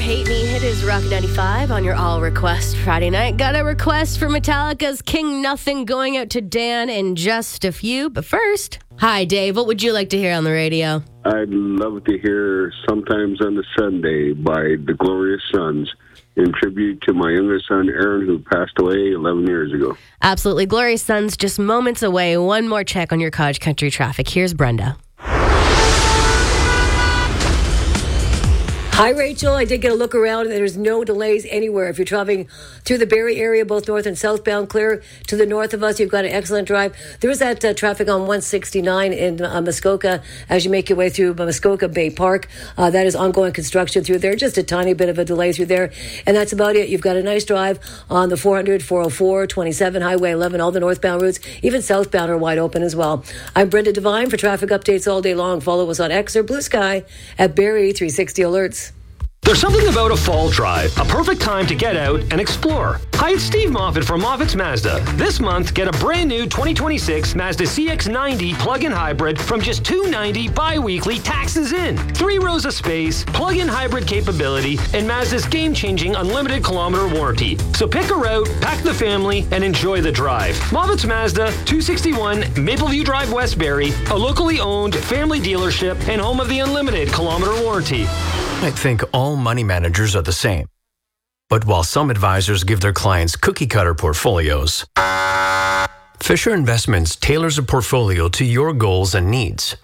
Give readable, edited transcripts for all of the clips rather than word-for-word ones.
Hate Me. It is Rock 95 on your All Request Friday night. Got a request for Metallica's King Nothing going out to Dan in just a few. But first, hi, Dave. What would you like to hear on the radio? I'd love to hear Sometimes on a Sunday by the Glorious Sons in tribute to my youngest son, Aaron, who passed away 11 years ago. Absolutely. Glorious Sons just moments away. One more check on your Cottage Country traffic. Here's Brenda. Hi, Rachel. I did get a look around, and there's no delays anywhere. If you're traveling through the Barrie area, both north and southbound, clear to the north of us, you've got an excellent drive. There is that traffic on 169 in Muskoka as you make your way through Muskoka Bay Park. That is ongoing construction through there. Just a tiny bit of a delay through there. And that's about it. You've got a nice drive on the 400, 404, 27, Highway 11, all the northbound routes. Even southbound are wide open as well. I'm Brenda Devine. For traffic updates all day long, follow us on X or Blue Sky at Barrie 360 Alerts. There's something about a fall drive, a perfect time to get out and explore. Hi, it's Steve Moffat from Moffat's Mazda. This month, get a brand new 2026 Mazda CX-90 plug-in hybrid from just $290 bi-weekly, taxes in. 3 rows of space, plug-in hybrid capability, and Mazda's game-changing unlimited kilometer warranty. So pick a route, pack the family, and enjoy the drive. Moffat's Mazda, 261 Mapleview Drive, Westbury, a locally owned family dealership and home of the unlimited kilometer warranty. I think all money managers are the same. But while some advisors give their clients cookie-cutter portfolios, Fisher Investments tailors a portfolio to your goals and needs.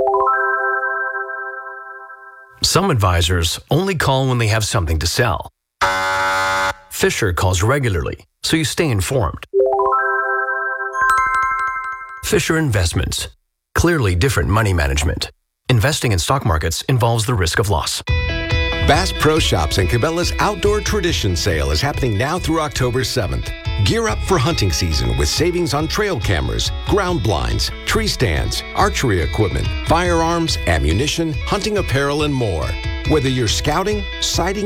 Some advisors only call when they have something to sell. Fisher calls regularly, so you stay informed. Fisher Investments. Clearly different money management. Investing in stock markets involves the risk of loss. Bass Pro Shops and Cabela's Outdoor Tradition Sale is happening now through October 7th. Gear up for hunting season with savings on trail cameras, ground blinds, tree stands, archery equipment, firearms, ammunition, hunting apparel, and more. Whether you're scouting, sighting,